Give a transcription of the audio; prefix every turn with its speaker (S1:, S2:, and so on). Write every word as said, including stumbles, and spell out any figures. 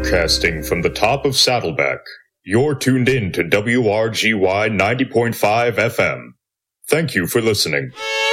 S1: Broadcasting from the top of Saddleback, you're tuned in to W R G Y ninety point five F M. Thank you for listening.